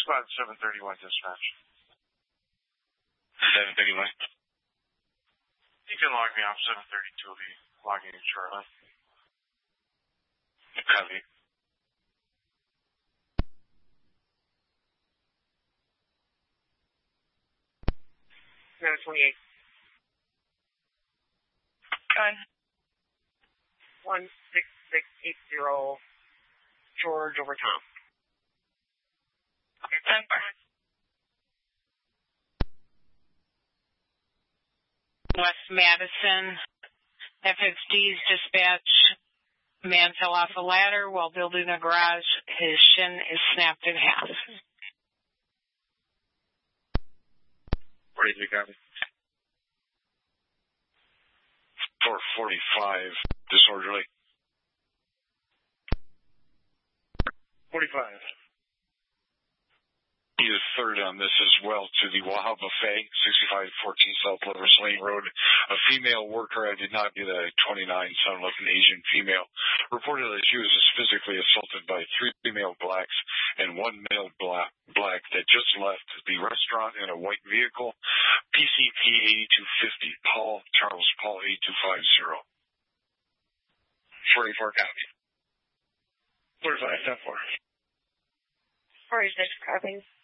Squad 731 dispatch. 731. You can log me off 732. Will be logging in shortly. Copy. No, 28. Gun. 16680 George over Tom. Okay, 10-4. West Madison, FXD's dispatch. Man fell off a ladder while building a garage. His shin is snapped in half. 43 copy. 445, disorderly. 45. He is third on this as well to the Waha Buffet, 6514 South Lovers Lane Road. A female worker, I did not get a 29, sounded like an Asian female, reported that she was physically assaulted by 3 female blacks and 1 male black that just left the restaurant in a white vehicle, PCP 8250, Charles Paul 8250. 44 copy. 45, 10-4. 46 copy.